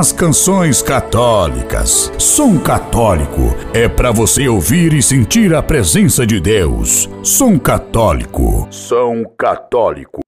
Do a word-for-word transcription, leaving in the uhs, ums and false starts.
as canções católicas. Som Católico é para você ouvir e sentir a presença de Deus. Som Católico. Som Católico.